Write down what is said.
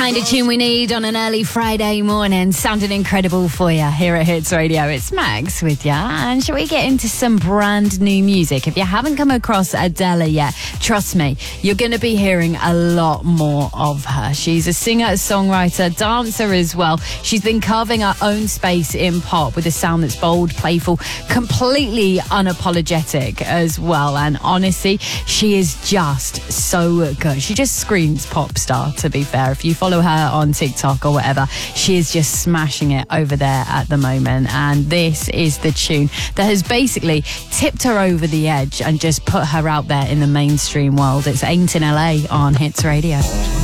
kind of tune we need on an early Friday morning. Sounding incredible for you here at Hits Radio. It's Max with you. And shall we get into some brand new music? If you haven't come across Adele yet, trust me, you're going to be hearing a lot more of her. She's a singer, a songwriter, dancer as well. She's been carving her own space in pop with a sound that's bold, playful, completely unapologetic as well. And honestly, she is just so good. She just screams pop star, to be fair. If you follow her on TikTok or whatever, she is just smashing it over there at the moment. And this is the tune that has basically tipped her over the edge and just put her out there in the mainstream world. It's Ain't in LA on Hits Radio.